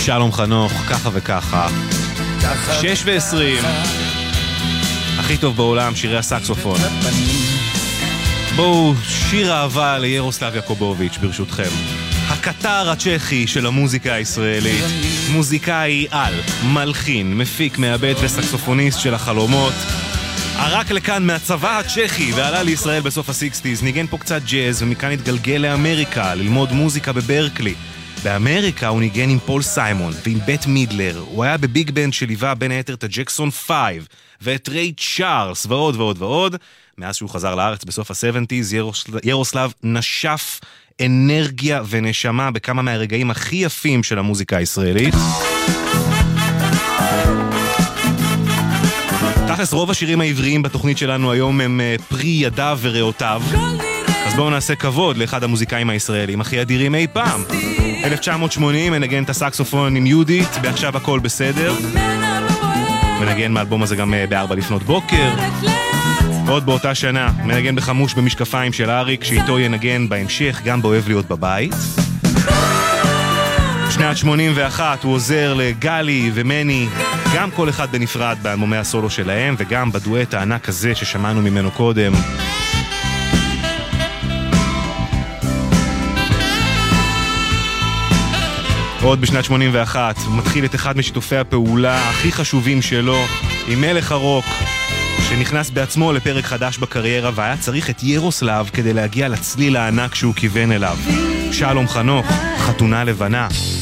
שלום חנוך, ככה וככה 6:20 הכי טוב בעולם, שירי הסקסופון. בואו, שיר אהבה לירוסלב יעקובוביץ' ברשותכם. הקטר הצ'כי של המוזיקה הישראלית, מוזיקאי על, מלחין, מפיק, מעבד וסקסופוניסט של החלומות. ערק לכאן מהצבא הצ'כי ועלה לישראל בסוף ה-60s, ניגן פה קצת ג'אז ומכאן התגלגל לאמריקה ללמוד מוזיקה בברקלי. באמריקה הוא ניגן עם פול סיימון ועם בט מידלר. הוא היה בביג בנד שליווה בין היתר את הג'קסון 5 ואת ריי צ'ארלס ועוד ועוד ועוד. מאז שהוא חזר לארץ בסוף ה-70s, ירוסלב נשף אנרגיה ונשמה בכמה מהרגעים הכי יפים של המוזיקה הישראלית. תכלס, רוב השירים העבריים בתוכנית שלנו היום הם פרי ידיו וריאותיו. אז בואו נעשה כבוד לאחד המוזיקאים הישראלים הכי אדירים אי פעם. 1980 מנגן את הסקסופון עם יהודית, בעכשיו הכל בסדר. מנגן מהאלבום הזה גם ב4 לפנות בוקר. עוד באותה שנה מנגן בחמוש במשקפיים של אריק, שאיתו ינגן בהמשך גם באוהב להיות בבית. בשנת 81 הוא עוזר לגלי ומני, גם כל אחד בנפרד באלבומי הסולו שלהם, וגם בדואט הענק הזה ששמענו ממנו קודם. עוד בשנת 81 הוא מתחיל את אחד משיתופי הפעולה הכי חשובים שלו עם מלך הרוק, שנכנס בעצמו לפרק חדש בקריירה והיה צריך את ירוסלב כדי להגיע לצליל הענק שהוא כיוון אליו. שלום חנוך, חתונה לבנה.